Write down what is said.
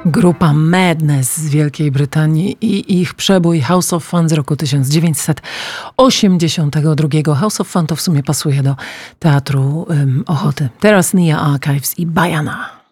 Grupa Madness z Wielkiej Brytanii i ich przebój House of Fun z roku 1982. House of Fun to w sumie pasuje do Teatru Ochoty. Teraz Nia Archives i Bajana.